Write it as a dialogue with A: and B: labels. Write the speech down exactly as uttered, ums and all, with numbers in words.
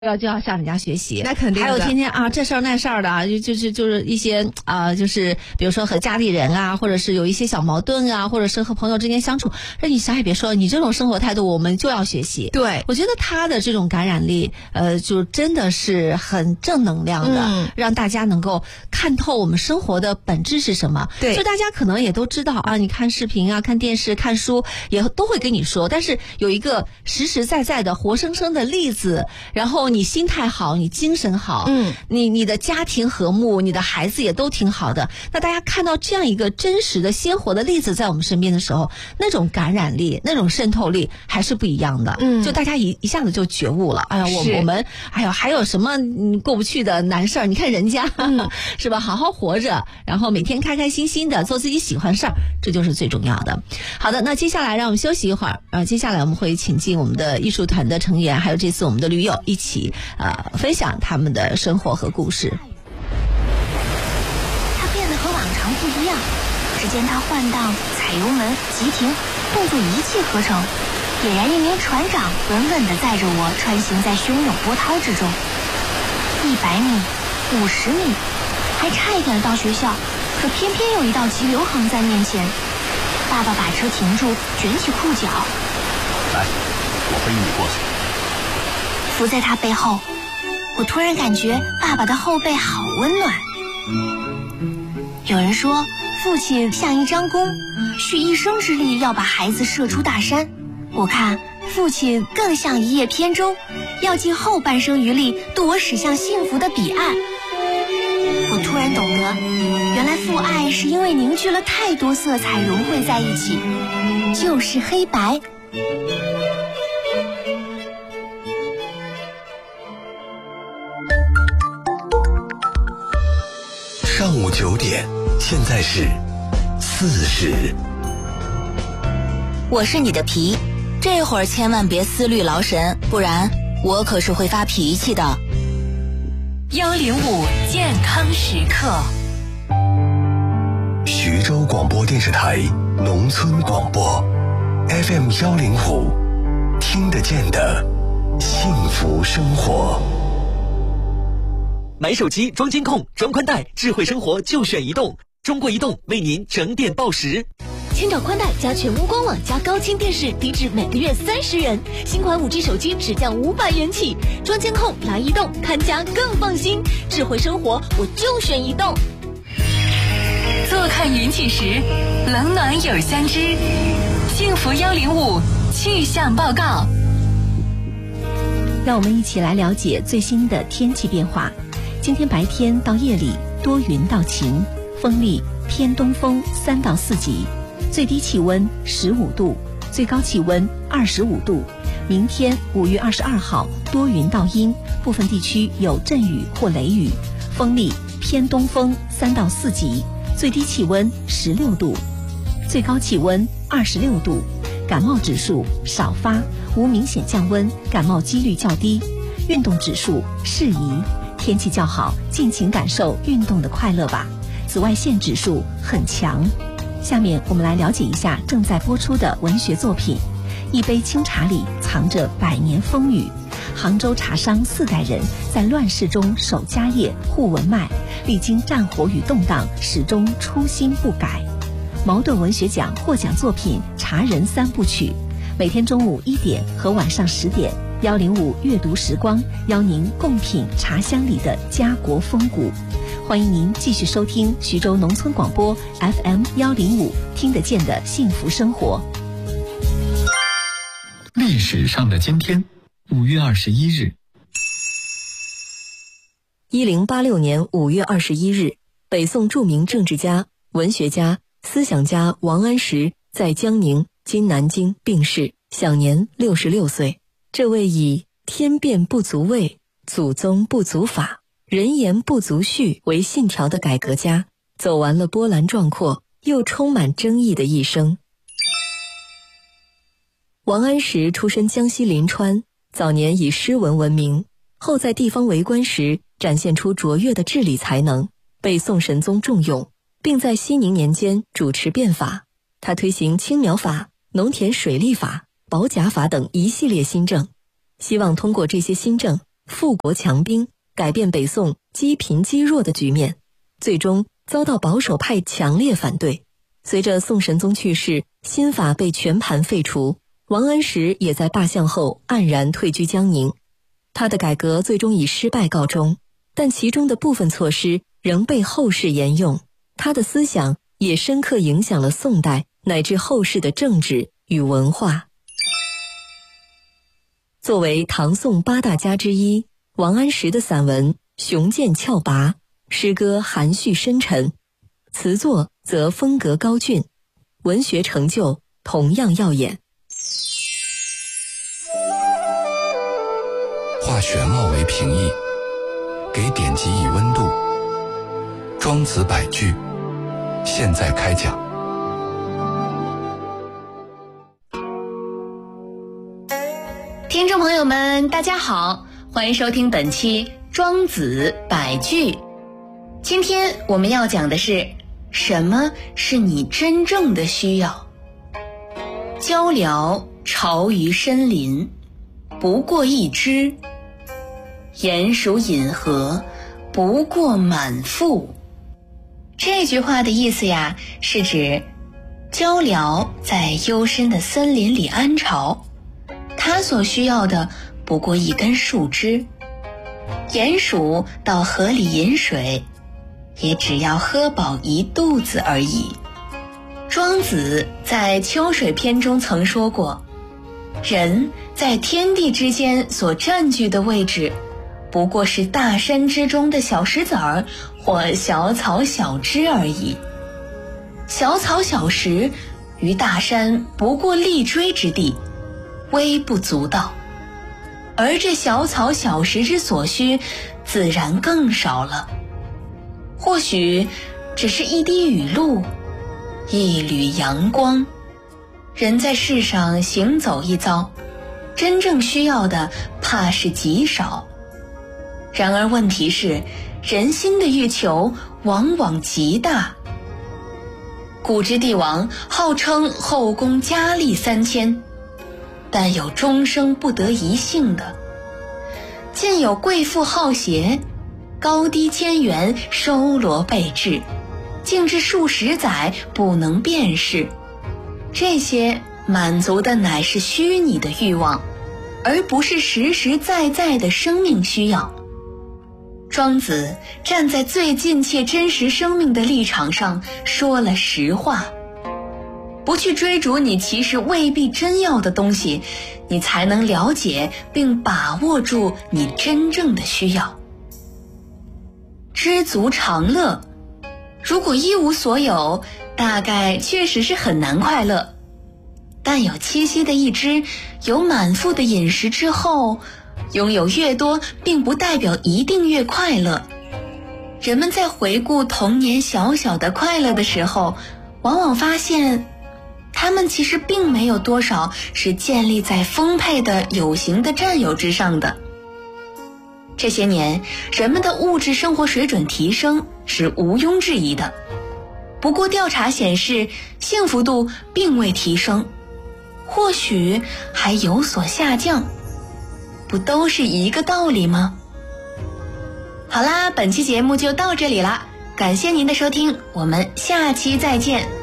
A: 要就要向人家学习，
B: 那肯定的。
A: 还有天天啊这事儿那事儿的啊，就就是就是一些啊、呃，就是比如说和家里人啊，或者是有一些小矛盾啊，或者是和朋友之间相处，那你啥也别说，你这种生活态度我们就要学习。
B: 对，
A: 我觉得他的这种感染力，呃，就真的是很正能量的，
B: 嗯、
A: 让大家能够看透我们生活的本质是什么。
B: 对，
A: 就大家可能也都知道啊，你看视频啊、看电视、看书，也都会跟你说，但是有一个实实在在的、活生生的例子，然后你心态好，你精神好，
B: 嗯，
A: 你你的家庭和睦，你的孩子也都挺好的。那大家看到这样一个真实的、鲜活的例子在我们身边的时候，那种感染力、那种渗透力还是不一样的。
B: 嗯，
A: 就大家一一下子就觉悟了。哎呀，我我们哎呀，还有什么嗯过不去的难事儿？你看人家、嗯、是吧？好好活着，然后每天开开心心的做自己喜欢事儿，这就是最重要的。好的，那接下来让我们休息一会儿。呃，接下来我们会请进我们的艺术团的成员，还有这次我们的驴友一起呃分享他们的生活和故事。
C: 他变得和往常不一样，只见他换挡、踩油门、急停，动作一气呵成，俨然一名船长，稳稳地载着我穿行在汹涌波涛之中。一百米、五十米，还差一点到学校，可偏偏有一道急流横在面前。爸爸把车停住，卷起裤脚，
D: 来，我背你过去。
C: 伏在他背后，我突然感觉爸爸的后背好温暖。有人说，父亲像一张弓，蓄一生之力要把孩子射出大山。我看父亲更像一叶扁舟，要尽后半生余力渡我驶向幸福的彼岸。我突然懂得，原来父爱是因为凝聚了太多色彩融汇在一起，就是黑白。
E: 上午九点，现在是四时。
F: 我是你的皮，这会儿千万别思虑劳神，不然我可是会发脾气的。
G: 幺零五健康时刻，
E: 徐州广播电视台农村广播 F M 幺零五，听得见的幸福生活。
H: 买手机装监控、装宽带，智慧生活就选移动。中国移动为您整点报时。
I: 千兆宽带加全屋官网加高清电视，低至每个月三十元。新款 五 G 手机只降五百元起。装监控来移动，看家更放心。智慧生活我就选移动。
G: 坐看云起时，冷暖有相知。幸福幺零五气象报告。
J: 让我们一起来了解最新的天气变化。今天白天到夜里多云到晴，风力偏东风三到四级，最低气温十五度，最高气温二十五度。明天五月二十二号多云到阴，部分地区有阵雨或雷雨，风力偏东风三到四级，最低气温十六度，最高气温二十六度。感冒指数少发，无明显降温，感冒几率较低。运动指数适宜，天气较好，尽情感受运动的快乐吧。紫外线指数很强。下面我们来了解一下正在播出的文学作品。一杯清茶里藏着百年风雨，杭州茶商四代人在乱世中守家业、护文脉，历经战火与动荡，始终初心不改。茅盾文学奖获奖作品《茶人三部曲》，每天中午一点和晚上十点，幺零五阅读时光邀您共品茶香里的家国风骨。欢迎您继续收听徐州农村广播 F M 幺零五，听得见的幸福生活。
K: 历史上的今天，五月二十一日。
L: 一零八六年五月二十一日，北宋著名政治家、文学家、思想家王安石在江宁（今南京）病逝，享年六十六岁。这位以天变不足畏，祖宗不足法，人言不足序为信条的改革家，走完了波澜壮阔又充满争议的一生。王安石出身江西临川，早年以诗文闻名，后在地方为官时展现出卓越的治理才能，被宋神宗重用，并在熙宁年间主持变法。他推行青苗法、农田水利法、保甲法等一系列新政，希望通过这些新政富国强兵，改变北宋积贫积弱的局面，最终遭到保守派强烈反对。随着宋神宗去世，新法被全盘废除，王安石也在罢相后黯然退居江宁。他的改革最终以失败告终，但其中的部分措施仍被后世沿用，他的思想也深刻影响了宋代乃至后世的政治与文化。作为唐宋八大家之一，王安石的散文雄健峭拔，诗歌含蓄深沉，词作则风格高峻，文学成就同样耀眼。
B: 化玄奥为平易，给典籍以温度。庄子百句，现在开讲。
G: 听众朋友们，大家好，欢迎收听本期庄子百句。今天我们要讲的是，什么是你真正的需要？鹪鹩巢于深林，不过一枝；鼹鼠饮河，不过满腹。这句话的意思呀，是指鹪鹩在幽深的森林里安巢，它所需要的不过一根树枝；鼹鼠到河里饮水，也只要喝饱一肚子而已。庄子在《秋水篇》中曾说过，人在天地之间所占据的位置，不过是大山之中的小石子儿或小草小枝而已。小草小石于大山不过立锥之地，微不足道，而这小草小石之所需，自然更少了。或许只是一滴雨露，一缕阳光。人在世上行走一遭，真正需要的怕是极少。然而问题是，人心的欲求往往极大。古之帝王号称后宫佳丽三千，但有终生不得一幸的；竟有贵妇好邪，高低千元，收罗备至，竟至数十载不能辨识。这些满足的乃是虚拟的欲望，而不是实实在在的生命需要。庄子站在最近切真实生命的立场上说了实话，不去追逐你其实未必真要的东西，你才能了解并把握住你真正的需要。知足常乐，如果一无所有，大概确实是很难快乐。但有栖息的一只，有满腹的饮食之后，拥有越多并不代表一定越快乐。人们在回顾童年小小的快乐的时候，往往发现他们其实并没有多少是建立在丰沛的有形的占有之上的。这些年，人们的物质生活水准提升是毋庸置疑的，不过调查显示，幸福度并未提升，或许还有所下降，不都是一个道理吗？好啦，本期节目就到这里啦，感谢您的收听，我们下期再见。